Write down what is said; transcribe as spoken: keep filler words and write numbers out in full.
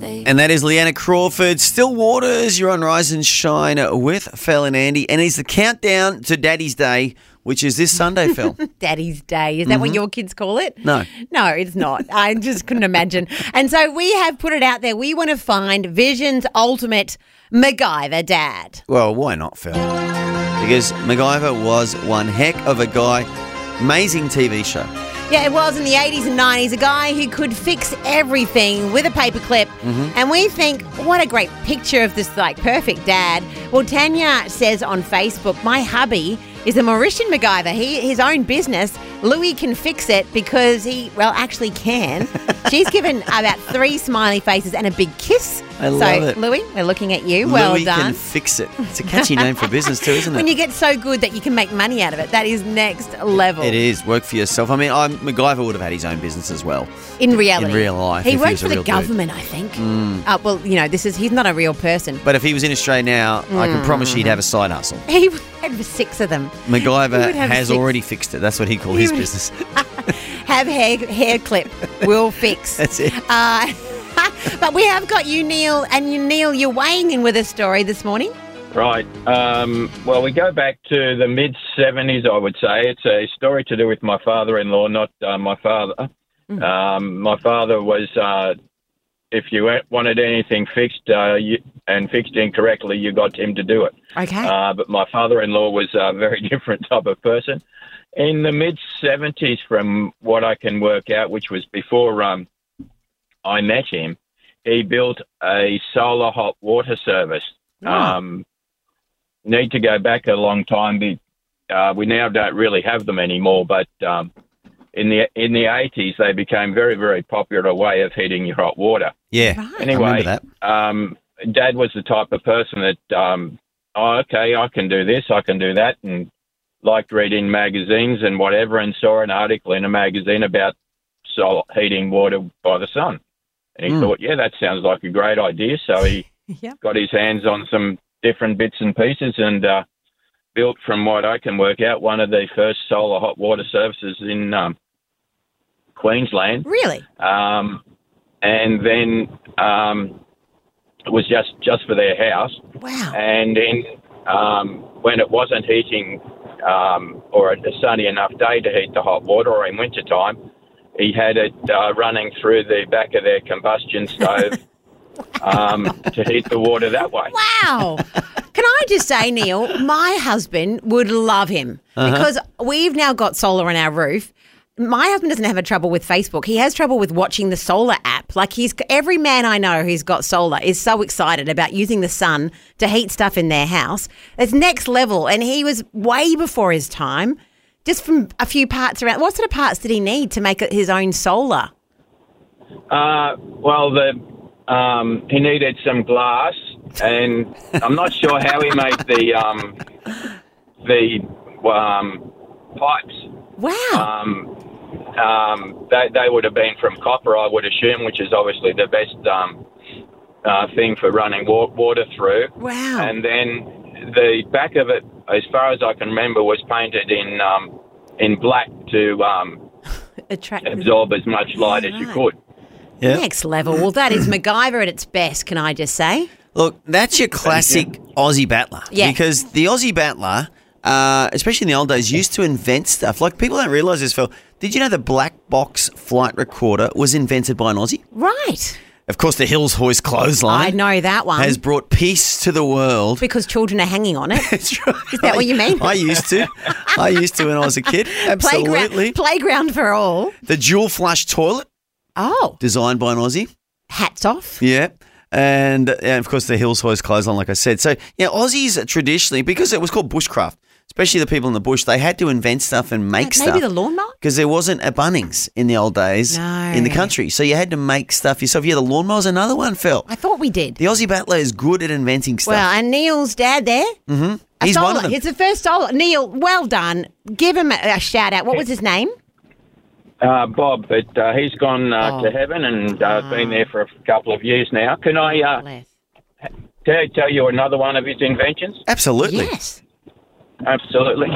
And that is Leanna Crawford. Still Waters, you're on Rise and Shine with Phil and Andy. And it's the countdown to Daddy's Day, which is this Sunday, Phil. Daddy's Day. Is that mm-hmm. what your kids call it? No. No, it's not. I just couldn't imagine. And so we have put it out there. We want to find Vision's ultimate MacGyver dad. Well, why not, Phil? Because MacGyver was one heck of a guy. Amazing T V show. Yeah, it was in the eighties and nineties, a guy who could fix everything with a paperclip. Mm-hmm. And we think, what a great picture of this, like, perfect dad. Well, Tanya says on Facebook, my hubby is a Mauritian MacGyver. He, his own business, Louis can fix it because he, well, actually can. She's given about three smiley faces and a big kiss. I so, love it. Louis, we're looking at you. Well Louis done. Louis can fix it. It's a catchy name for business too, isn't it? When you get so good that you can make money out of it, that is next level. It is. Work for yourself. I mean, I'm, MacGyver would have had his own business as well. In reality. In real life. He if worked he was for a the real government, dude. I think. Mm. Uh, well, you know, this is he's not a real person. But if he was in Australia now, mm. I can promise you he'd have a side hustle. He would have six of them. MacGyver has six. already fixed it. That's what he called he his would business. Have hair, hair clip. Will fix. That's it. Uh, but we have got you, Neil, and you, Neil, you're weighing in with a story this morning. Right. Um, well, we go back to the mid-seventies, I would say. It's a story to do with my father-in-law, not uh, my father. Mm. Um, my father was, uh, if you wanted anything fixed uh, you, and fixed incorrectly, you got him to do it. Okay. Uh, but my father-in-law was a very different type of person. In the mid-seventies, from what I can work out, which was before um, I met him, he built a solar hot water service. Wow. Um, need to go back a long time. Be, uh, we now don't really have them anymore, but um, in the in the eighties, they became very, very popular way of heating your hot water. Yeah, right. Anyway, I remember that. Um, Dad was the type of person that, um, oh, okay, I can do this, I can do that, and liked reading magazines and whatever, and saw an article in a magazine about solar heating water by the sun. And he mm. thought, yeah, that sounds like a great idea. So he yeah. got his hands on some different bits and pieces and uh, built, from what I can work out, one of the first solar hot water services in um, Queensland. Really? Um, and then um, it was just, just for their house. Wow. And then um, when it wasn't heating um, or a sunny enough day to heat the hot water, or in winter time, he had it uh, running through the back of their combustion stove um, to heat the water that way. Wow. Can I just say, Neil, my husband would love him uh-huh. because we've now got solar on our roof. My husband doesn't have a trouble with Facebook. He has trouble with watching the solar app. Like he's every man I know who's got solar is so excited about using the sun to heat stuff in their house. It's next level, and he was way before his time. Just from a few parts around. What sort of parts did he need to make it his own solar? Uh, well, the um, he needed some glass, and I'm not sure how he made the um, the um, pipes. Wow. Um, um, they, they would have been from copper, I would assume, which is obviously the best um, uh, thing for running wa- water through. Wow. And then the back of it, as far as I can remember, was painted in um, in black to um, Attract- absorb as much light yeah, as you right. could. Yep. Next level. Well, that is MacGyver at its best, can I just say? Look, that's your classic Aussie battler. Yeah. Because the Aussie battler, uh, especially in the old days, used to invent stuff. Like, people don't realise this, Phil. Did you know the black box flight recorder was invented by an Aussie? Right. Of course, the Hills Hoist clothesline. I know that one. Has brought peace to the world. Because children are hanging on it. That's right. Is that I, what you mean? I used to. I used to when I was a kid. Absolutely. Playground, playground for all. The dual flush toilet. Oh. Designed by an Aussie. Hats off. Yeah. And, and of course, the Hills Hoist clothesline, like I said. So, yeah, Aussies traditionally, because it was called bushcraft, especially the people in the bush, they had to invent stuff and make Maybe stuff. Maybe the lawnmower? Because there wasn't a Bunnings in the old days no. in the country. So you had to make stuff yourself. Yeah, the lawnmower's another one, Phil. I thought we did. The Aussie battler is good at inventing stuff. Well, and Neil's dad there. Mm-hmm. A He's solar. one of them. He's the first solar. Neil, well done. Give him a, a shout out. What was his name? Uh, Bob, but uh, he's gone uh, Oh. to heaven and uh, Oh. been there for a couple of years now. Can I uh, Bless. tell, tell you another one of his inventions? Absolutely. Yes. Absolutely.